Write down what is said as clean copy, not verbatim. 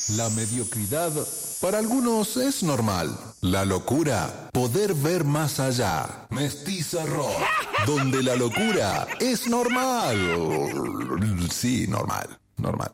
La mediocridad para algunos es normal. La locura, poder ver más allá. Mestiza Rock, donde la locura es normal. Sí, normal, normal.